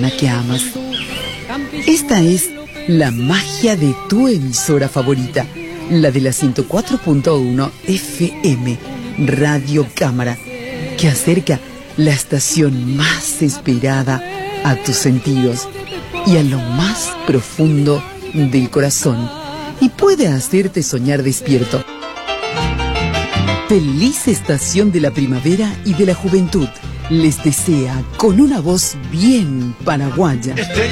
persona que amas. Esta es la magia de tu emisora favorita, la de la 104.1 FM, Radio Cámara, que acerca la estación más esperada a tus sentidos y a lo más profundo del corazón, y puede hacerte soñar despierto. Feliz estación de la primavera y de la juventud les desea, con una voz bien paraguaya,